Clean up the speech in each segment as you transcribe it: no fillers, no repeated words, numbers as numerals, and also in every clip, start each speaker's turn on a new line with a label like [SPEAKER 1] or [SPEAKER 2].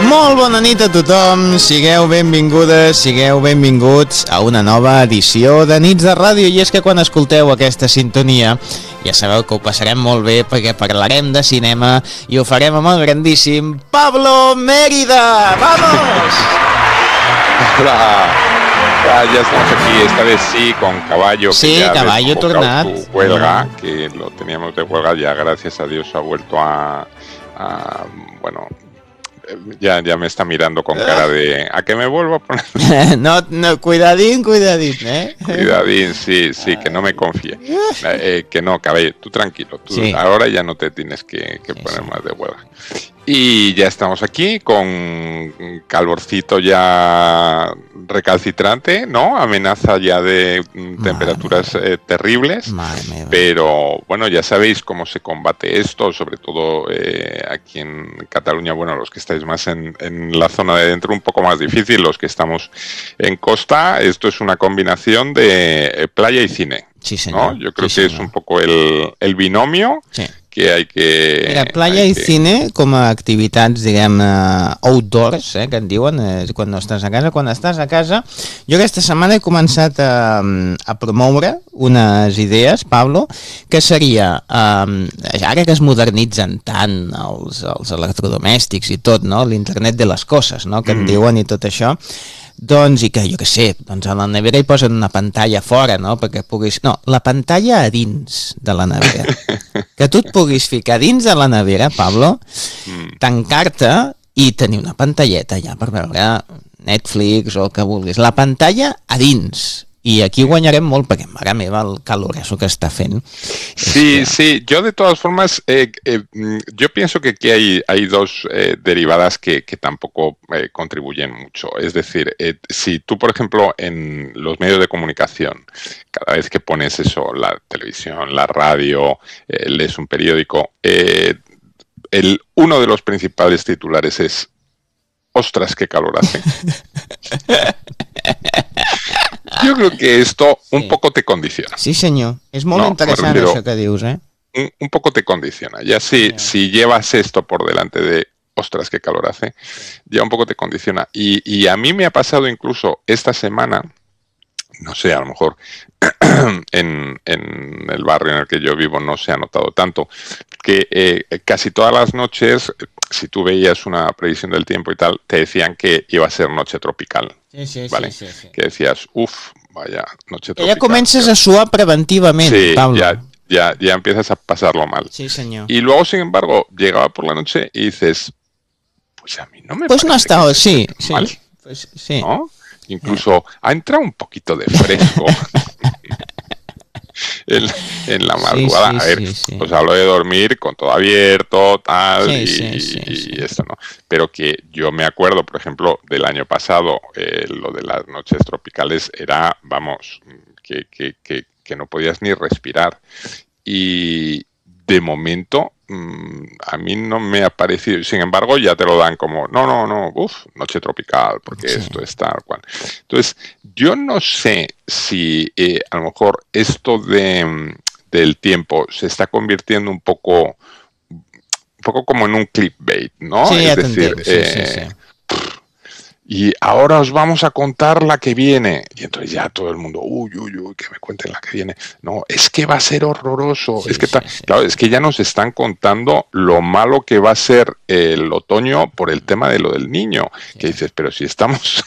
[SPEAKER 1] Molt bona nit a tothom, sigueu benvingudes, sigueu benvinguts a una nova edició de Nits de Ràdio. I és que quan escolteu aquesta sintonia ja sabeu que ho passarem molt bé perquè parlarem de cinema i ho farem amb el grandíssim Pablo Mérida. ¡Vamos!
[SPEAKER 2] Hola, ya estamos aquí, esta vez sí, con Caballo.
[SPEAKER 1] Sí,
[SPEAKER 2] que ya
[SPEAKER 1] Caballo tornat.
[SPEAKER 2] Su huelga, que lo teníamos de huelga, ya gracias a Dios ha vuelto a bueno, ya me está mirando con cara de ¿a qué me vuelvo a poner?
[SPEAKER 1] No, cuidadín, ¿eh?
[SPEAKER 2] Cuidadín, sí, que no me confíe. Que no, Caballo, tú tranquilo, tú sí. Ahora ya no te tienes que poner más de huelga. Y ya estamos aquí con calorcito ya recalcitrante, ¿no? Amenaza ya de temperaturas terribles. Pero bueno, ya sabéis cómo se combate esto, sobre todo aquí en Cataluña. Bueno, los que estáis más en la zona de dentro, un poco más difícil. Los que estamos en costa, esto es una combinación de playa y cine.
[SPEAKER 1] Sí, señor.
[SPEAKER 2] ¿No? Yo creo que es un poco el binomio. Sí. Que hay que...
[SPEAKER 1] Mira, playa i cine com a activitats, diguem, outdoors, que en diuen, quan no estàs a casa. Quan estàs a casa, jo aquesta setmana he començat a promoure unes idees, Pablo, que seria, ara que es modernitzen tant els electrodomèstics i tot, no? L'internet de les coses, no? Que en diuen i tot això, doncs, i que jo què sé, doncs a la nevera hi posen una pantalla fora, no? Perquè puguis... No, la pantalla a dins de la nevera. Que tu et puguis ficar dins de la nevera, Pablo, tancar-te i tenir una pantalleta ja per veure Netflix o el que vulguis. La pantalla a dins. Y aquí guanyarem molt perquè, mare meva, el calorazo que está fent.
[SPEAKER 2] Sí, sí, yo de todas formas, yo pienso que aquí hay dos derivadas que tampoco contribuyen mucho. Es decir, si tú, por ejemplo, en los medios de comunicación, cada vez que pones eso, la televisión, la radio, lees un periódico, uno de los principales titulares es ¡ostras, qué calor hace! Yo creo que esto un poco te condiciona.
[SPEAKER 1] Sí, señor. Es muy interesante eso que dius,
[SPEAKER 2] un poco te condiciona. Ya si llevas esto por delante de ostras, qué calor hace, ya un poco te condiciona. Y a mí me ha pasado incluso esta semana, no sé, a lo mejor en el barrio en el que yo vivo no se ha notado tanto, que casi todas las noches, si tú veías una previsión del tiempo y tal, te decían que iba a ser noche tropical.
[SPEAKER 1] Sí,
[SPEAKER 2] ¿vale?
[SPEAKER 1] Sí.
[SPEAKER 2] Que decías, vaya, noche tropical.
[SPEAKER 1] Ya comienzas a suar preventivamente,
[SPEAKER 2] sí,
[SPEAKER 1] Pablo.
[SPEAKER 2] Ya empiezas a pasarlo mal.
[SPEAKER 1] Sí, señor.
[SPEAKER 2] Y luego, sin embargo, llegaba por la noche y dices, pues a mí no me
[SPEAKER 1] pues
[SPEAKER 2] parece
[SPEAKER 1] no ha estado, sí.
[SPEAKER 2] mal,
[SPEAKER 1] pues sí.
[SPEAKER 2] ¿no? Incluso ha entrado un poquito de fresco en la madrugada. A ver, os hablo de dormir con todo abierto, tal, y esto, ¿no? Pero que yo me acuerdo, por ejemplo, del año pasado, lo de las noches tropicales era, vamos, que no podías ni respirar. Y de momento a mí no me ha parecido, sin embargo ya te lo dan como no, noche tropical, porque esto es tal cual. Entonces, yo no sé si a lo mejor esto del tiempo se está convirtiendo un poco como en un clickbait, ¿no?
[SPEAKER 1] Sí,
[SPEAKER 2] es decir,
[SPEAKER 1] sí.
[SPEAKER 2] Y ahora os vamos a contar la que viene. Y entonces ya todo el mundo, uy, que me cuenten la que viene. No, es que va a ser horroroso. Claro, es que ya nos están contando lo malo que va a ser el otoño por el tema de lo del niño. Que dices, pero si estamos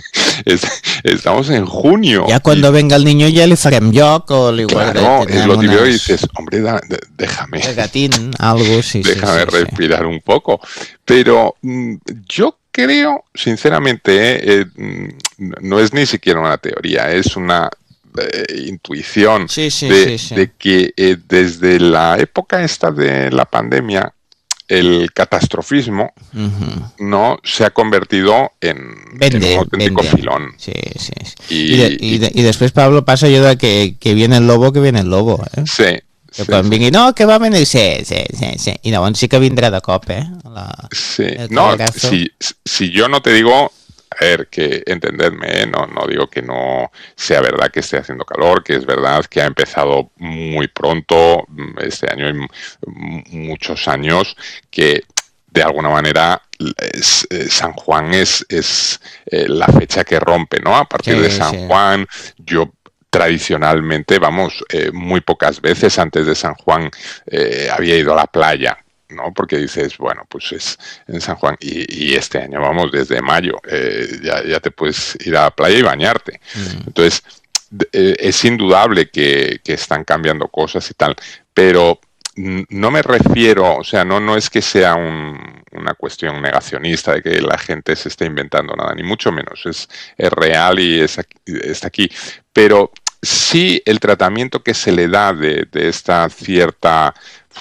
[SPEAKER 2] en junio.
[SPEAKER 1] Ya cuando venga el niño ya le farem lloc o le
[SPEAKER 2] Claro, es lo típico y dices, hombre, déjame.
[SPEAKER 1] Regatín, algo,
[SPEAKER 2] déjame respirar un poco. Pero yo creo, sinceramente, no es ni siquiera una teoría, es una intuición de que desde la época esta de la pandemia, el catastrofismo no se ha convertido en un auténtico filón.
[SPEAKER 1] Sí. Y después, Pablo, pasa yo de que viene el lobo,
[SPEAKER 2] Sí.
[SPEAKER 1] Que quan vingui, no, que va venir, sí. I llavors sí que vindrà de cop,
[SPEAKER 2] Sí, no, si yo no te digo, a ver, que entendedme, no digo que no sea verdad que esté haciendo calor, que es verdad que ha empezado muy pronto este año y muchos años que de alguna manera San Juan es la fecha que rompe, ¿no? A partir de San Juan, yo tradicionalmente, muy pocas veces antes de San Juan había ido a la playa, ¿no? Porque dices, bueno, pues es en San Juan y este año vamos desde mayo, ya te puedes ir a la playa y bañarte. Entonces, es indudable que están cambiando cosas y tal, pero no me refiero, o sea, no es que sea una cuestión negacionista de que la gente se esté inventando nada, ni mucho menos, es real y está aquí, pero sí el tratamiento que se le da de esta cierta...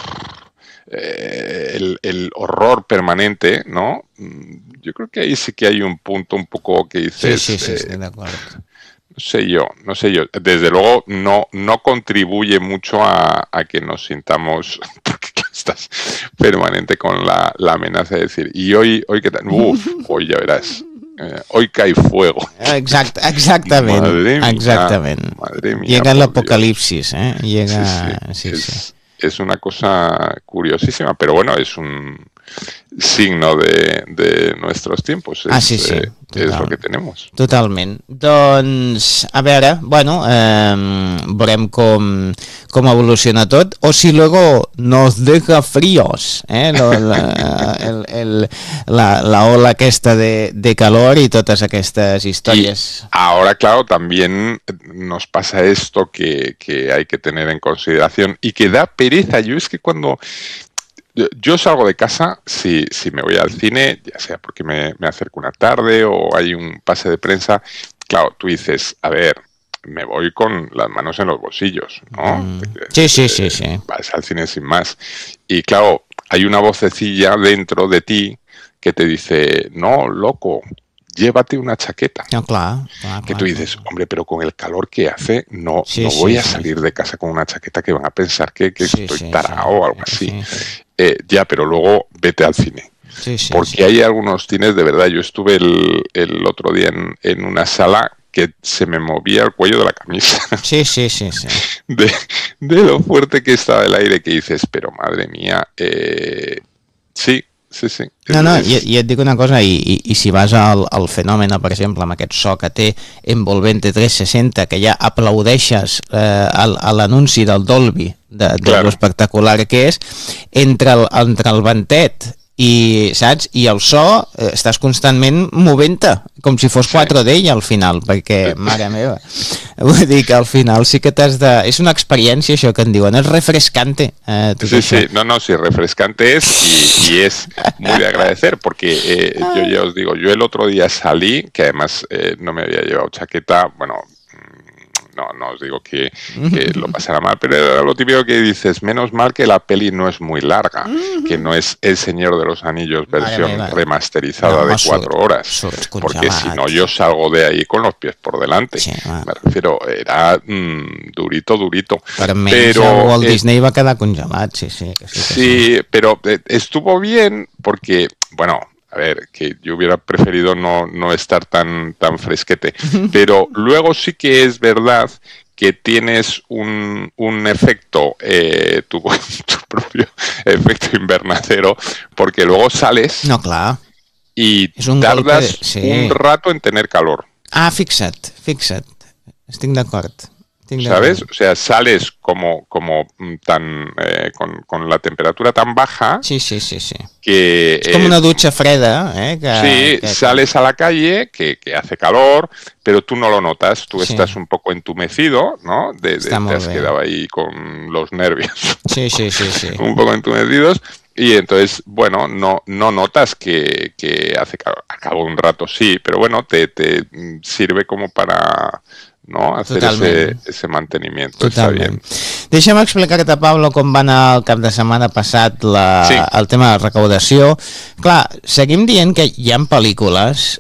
[SPEAKER 2] el horror permanente, ¿no? Yo creo que ahí sí que hay un punto un poco que dices...
[SPEAKER 1] Sí, estoy de acuerdo.
[SPEAKER 2] No sé yo. Desde luego no contribuye mucho a que nos sintamos, porque estás permanente con la amenaza de decir, ¿y hoy qué tal? Hoy ya verás. Hoy cae fuego.
[SPEAKER 1] Exactament.
[SPEAKER 2] Madre mía.
[SPEAKER 1] Llega el apocalipsis, ¿eh? Llega... Sí.
[SPEAKER 2] Es una cosa curiosísima, pero bueno, es un signo de nuestros tiempos. Es lo que tenemos.
[SPEAKER 1] Totalment. Doncs, a veure, bueno, veurem com evoluciona tot, o si luego nos deja fríos, la ola aquesta de calor y todas aquestes historias.
[SPEAKER 2] Y ahora, claro, también nos pasa esto que hay que tener en consideración y que da pereza. Yo es que cuando... Yo salgo de casa, si me voy al cine, ya sea porque me acerco una tarde o hay un pase de prensa, claro, tú dices, a ver, me voy con las manos en los bolsillos, ¿no?
[SPEAKER 1] Sí.
[SPEAKER 2] Vas al cine sin más. Y claro, hay una vocecilla dentro de ti que te dice, no, loco, llévate una chaqueta.
[SPEAKER 1] No, claro.
[SPEAKER 2] Que tú dices, hombre, pero con el calor que hace, no voy a salir de casa con una chaqueta que van a pensar que estoy tarao o algo así. Ya, pero luego vete al cine. Porque hay algunos cines, de verdad, yo estuve el otro día en una sala que se me movía el cuello de la camisa.
[SPEAKER 1] Sí.
[SPEAKER 2] De lo fuerte que estaba el aire, que dices, pero madre mía, sí.
[SPEAKER 1] No, i et dic una cosa, i si vas al fenomen, per exemple, amb aquest so que té Envolvente 360, que ja aplaudeixes a l'anunci del Dolby, de lo espectacular que és, entre el ventet i, saps? I el so, estàs constantment movent-te, com si fos 4D al final, perquè, mare meva, vull dir que al final sí que t'has de... És una experiència, això que en diuen, és refrescante.
[SPEAKER 2] Sí, refrescante es y es muy de agradecer, porque yo ya os digo, yo el otro día salí, que además no me había llevado chaqueta, bueno... No os digo que lo pasara mal, pero era lo típico que dices, menos mal que la peli no es muy larga, que no es El Señor de los Anillos versión remasterizada de 4 horas, porque si no yo salgo de ahí con los pies por delante. Me refiero, era durito.
[SPEAKER 1] Pero Walt Disney va a quedar congelat, sí,
[SPEAKER 2] pero estuvo bien porque, bueno... A ver, que yo hubiera preferido no estar tan fresquete. Pero luego sí que es verdad que tienes un efecto, tu propio efecto invernadero, porque luego sales y tardas un rato en tener calor.
[SPEAKER 1] Ah, fixa't. Estic d'acord.
[SPEAKER 2] ¿Sabes? O sea, sales como tan con la temperatura tan baja.
[SPEAKER 1] Sí.
[SPEAKER 2] Que
[SPEAKER 1] es como una ducha freda,
[SPEAKER 2] sales a la calle, que hace calor, pero tú no lo notas. Tú estás un poco entumecido, ¿no? Te has quedado ahí con los nervios.
[SPEAKER 1] Sí.
[SPEAKER 2] Un poco entumecidos. Y entonces, bueno, no notas que hace calor. A cabo un rato sí, pero bueno, te sirve como para... no? Hacer ese mantenimiento.
[SPEAKER 1] Totalment. Està bien. Deixa'm explicar-te, Pablo, com va anar el cap de setmana passat el tema de la recaudació. Clar, seguim dient que hi ha pel·lícules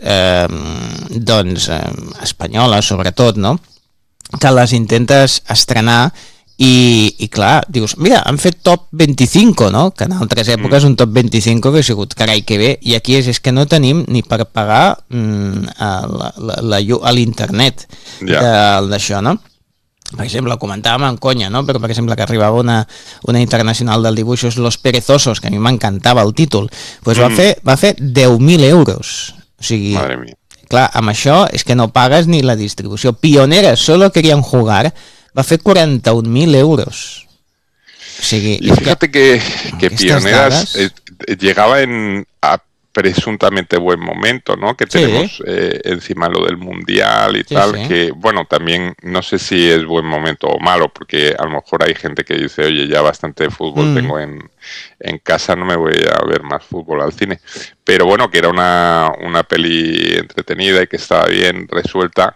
[SPEAKER 1] espanyoles, sobretot, no?, que les intentes estrenar i clar, dius, mira, han fet top 25, no? Que en altres èpoques un top 25 que ha sigut carai que bé, i aquí és que no tenim ni per pagar a l'internet d'això, no? per exemple, comentàvem en conya, no? Però per exemple que arribava una internacional del dibuixos Los Perezosos, que a mi m'encantava el títol, doncs va fer 10.000 euros. O sigui,
[SPEAKER 2] madre mía.
[SPEAKER 1] Clar, amb això és que no pagues ni la distribució. Pioneras, solo querían jugar, va fer 41.000 euros. O sigui,
[SPEAKER 2] y fíjate que Pioneras llegaba a presuntamente buen momento, ¿no? Que tenemos encima lo del Mundial y tal, que bueno, también no sé si es buen momento o malo, porque a lo mejor hay gente que dice, oye, ya bastante fútbol tengo en casa, no me voy a ver más fútbol al cine. Pero bueno, que era una peli entretenida y que estaba bien resuelta.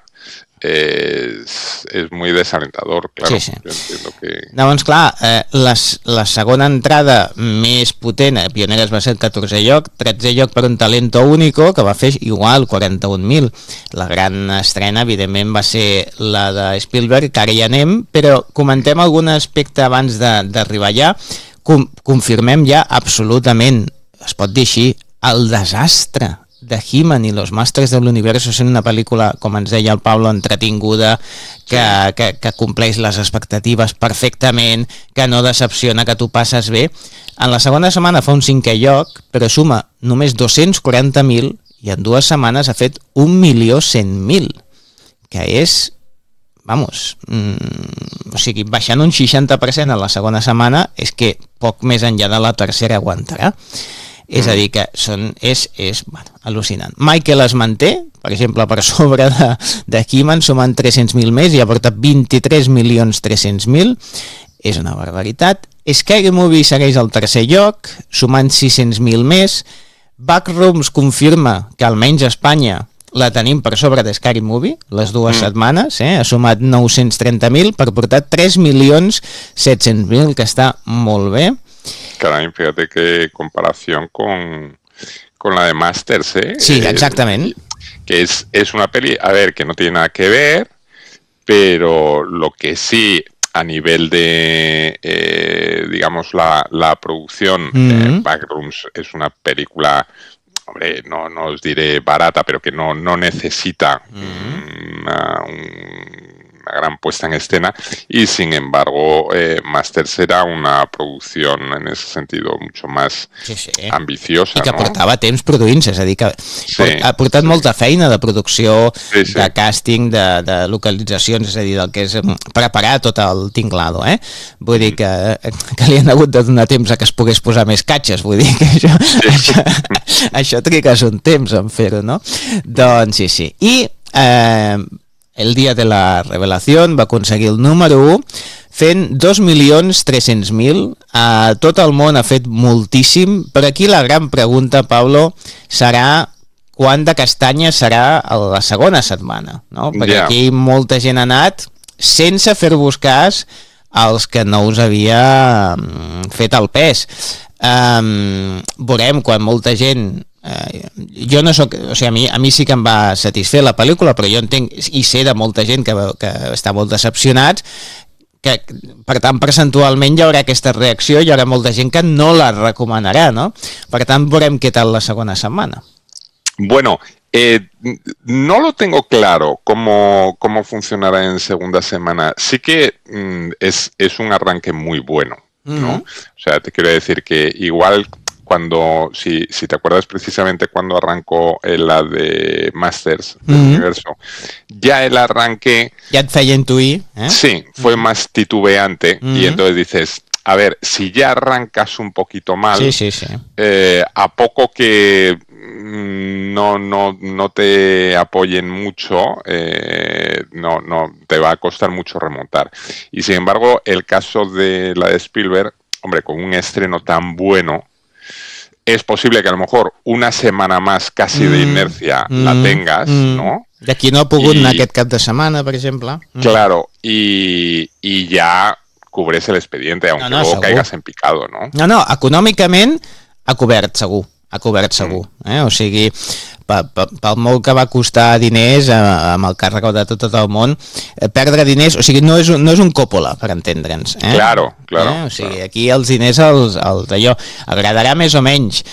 [SPEAKER 2] És muy desalentador, claro.
[SPEAKER 1] Sí.
[SPEAKER 2] Jo entiendo que...
[SPEAKER 1] Llavors, clar, la segona entrada més potent a Pioneres va ser el 14è lloc, 13è lloc per un Talento Único, que va fer igual, 41.000. La gran estrena, evidentment, va ser la de Spielberg, que ara hi anem, però comentem algun aspecte abans d'arribar allà. Confirmem ja absolutament, es pot dir així, el desastre de He-Man i los Masters de l'Universo. És una pel·lícula, com ens deia el Pablo, entretinguda, que compleix les expectatives perfectament, que no decepciona, que tu passes bé. En la segona setmana fa un 5è lloc, però suma només 240.000 i en 2 setmanes ha fet 1.100.000, que és, vamos, o sigui, baixant un 60% a la segona setmana, és que poc més enllà de la tercera aguantarà. És a dir, que és al·lucinant. Michael es manté, per exemple, per sobre de He-Man, sumant 300.000 més i ha portat 23.300.000. És una barbaritat. Scary Movie segueix al 3è lloc, sumant 600.000 més. Backrooms confirma que almenys a Espanya la tenim per sobre de Scary Movie, les 2 setmanes, ha sumat 930.000 per portar 3.700.000, que està molt bé.
[SPEAKER 2] Caray, fíjate qué comparación con la de Masters, ¿eh?
[SPEAKER 1] Sí, exactamente.
[SPEAKER 2] Que es una peli, a ver, que no tiene nada que ver, pero lo que sí, a nivel de, digamos, la producción, Backrooms es una película, hombre, no os diré barata, pero que no necesita una gran puesta en escena, y sin embargo Masters era una producción en ese sentido mucho más ambiciosa,
[SPEAKER 1] i que
[SPEAKER 2] no?
[SPEAKER 1] portava temps produint-se, és a dir, que ha portat molta feina de producció, de càsting, de localitzacions, és a dir, del que és preparar tot el tinglado, vull dir que li han hagut de donar temps a que es pogués posar més catxes, vull dir que això trigues un temps en fer-ho, no? Doncs sí. I el dia de la revelació va aconseguir el número 1 fent 2.300.000. A tot el món ha fet moltíssim, però aquí la gran pregunta, Pablo, serà quant de castanya serà la segona setmana, no? Perquè aquí molta gent ha anat sense fer-vos cas als que no us havia fet el pes. Veurem quan molta gent... jo no soc, o sigui, a mi sí que em va satisfer la pel·lícula, però jo entenc i sé de molta gent que està molt decepcionats, que per tant percentualment hi haurà aquesta reacció, hi haurà molta gent que no la recomanarà, no? Per tant veurem què tal la segona setmana.
[SPEAKER 2] Bueno, no lo tengo claro cómo funcionará en segunda semana. Sí que es un arranque muy bueno, ¿no? O sea, te quiero decir que igual... Cuando, si te acuerdas precisamente cuando arrancó la de Masters del Universo, ya el arranque...
[SPEAKER 1] Ya te feia intuir, ¿eh?
[SPEAKER 2] Sí, fue más titubeante y entonces dices, a ver, si ya arrancas un poquito mal, a poco que no te apoyen mucho, no te va a costar mucho remontar. Y sin embargo, el caso de la de Spielberg, hombre, con un estreno tan bueno, es posible que a lo mejor una setmana más casi de inercia la tengas, ¿no?
[SPEAKER 1] D'aquí no ha pogut anar aquest cap de setmana, per exemple.
[SPEAKER 2] Claro, y ya cubres el expediente, aunque luego segur. Caigas en picado, ¿no?
[SPEAKER 1] No, econòmicament ha cobert segur. O sigui, pel molt que va costar diners amb el que ha recaudat tot el món, perdre diners, o sigui, no és un Coppola, per entendre'ns.
[SPEAKER 2] Claro.
[SPEAKER 1] O sigui, aquí els diners d'allò agradarà més o menys,